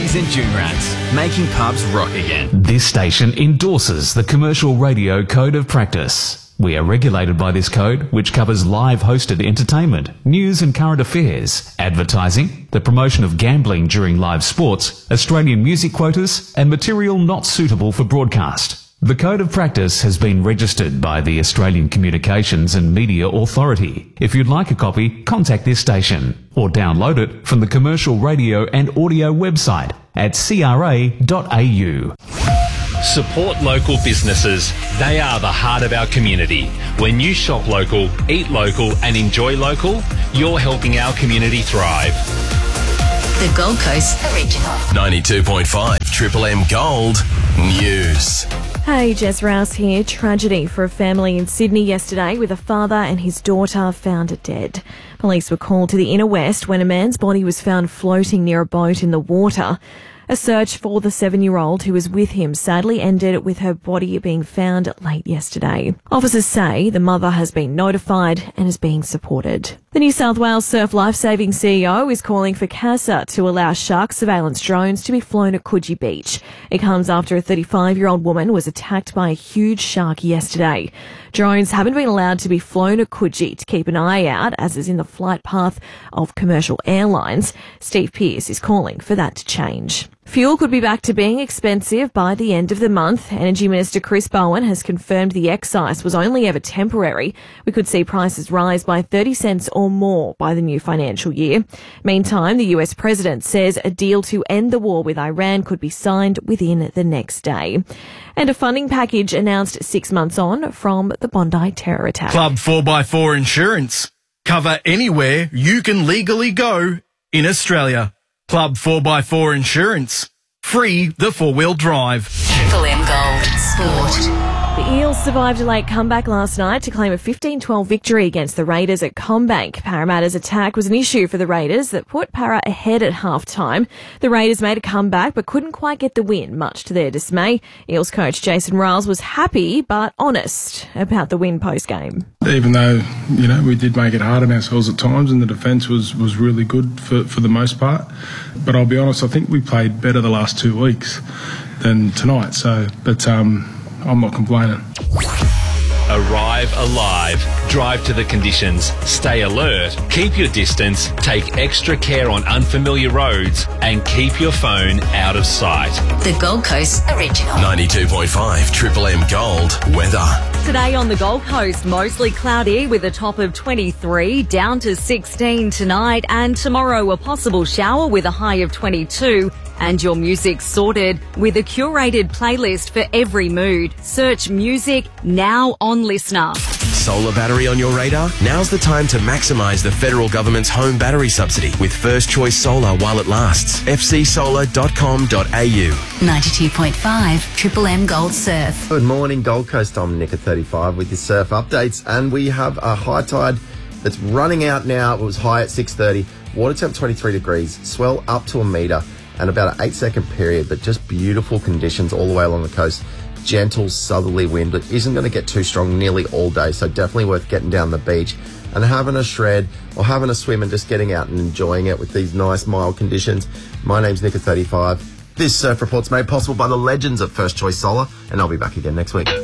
Doobies and June Rats, making pubs rock again. This station endorses the Commercial Radio Code of Practice. We are regulated by this code, which covers live hosted entertainment, news and current affairs, advertising, the promotion of gambling during live sports, Australian music quotas, and material not suitable for broadcast. The Code of Practice has been registered by the Australian Communications and Media Authority. If you'd like a copy, contact this station or download it from the Commercial Radio and Audio website at cra.au. Support local businesses. They are the heart of our community. When you shop local, eat local and enjoy local, you're helping our community thrive. The Gold Coast Original. 92.5 Triple M Gold News. Hey, Jess Rouse here. Tragedy for a family in Sydney yesterday with a father and his daughter found dead. Police were called to the inner west when a man's body was found floating near a boat in the water. A search for the 7-year-old who was with him sadly ended with her body being found late yesterday. Officers say the mother has been notified and is being supported. The New South Wales Surf Lifesaving CEO is calling for CASA to allow shark surveillance drones to be flown at Coogee Beach. It comes after a 35-year-old woman was attacked by a huge shark yesterday. Drones haven't been allowed to be flown at Coogee to keep an eye out, as is in the flight path of commercial airlines. Steve Pearce is calling for that to change. Fuel could be back to being expensive by the end of the month. Energy Minister Chris Bowen has confirmed the excise was only ever temporary. We could see prices rise by 30 cents or more by the new financial year. Meantime, the US President says a deal to end the war with Iran could be signed within the next day. And a funding package announced 6 months on from the Bondi terror attack. Club 4x4 Insurance. Cover anywhere you can legally go in Australia. Club 4x4 Insurance. Free the four-wheel drive. Triple M Gold Sport. The Eels survived a late comeback last night to claim a 15-12 victory against the Raiders at CommBank. Parramatta's attack was an issue for the Raiders that put Para ahead at half-time. The Raiders made a comeback but couldn't quite get the win, much to their dismay. Eels coach Jason Riles was happy but honest about the win post-game. Even though, we did make it hard on ourselves at times and the defence was really good for the most part. But I'll be honest, I think we played better the last 2 weeks than tonight. I'm not complaining. Arrive alive. Drive to the conditions. Stay alert. Keep your distance. Take extra care on unfamiliar roads and keep your phone out of sight. The Gold Coast Original. 92.5 Triple M Gold Weather. Today on the Gold Coast, mostly cloudy with a top of 23, down to 16 tonight, and tomorrow a possible shower with a high of 22. And your music sorted with a curated playlist for every mood. Search music now on Listener. Solar battery on your radar? Now's the time to maximise the federal government's home battery subsidy with First Choice Solar while it lasts. fcsolar.com.au. 92.5 Triple M Gold Surf. Good morning, Gold Coast. I'm Nick at 35 with your surf updates, and we have a high tide that's running out now. It was high at 6:30. Water temp 23 degrees, swell up to a metre, and about an 8-second period, but just beautiful conditions all the way along the coast. Gentle southerly wind, but isn't going to get too strong nearly all day, so definitely worth getting down the beach and having a shred or having a swim and just getting out and enjoying it with these nice mild conditions. My name's Nick at 35. This surf report's made possible by the legends at First Choice Solar, and I'll be back again next week.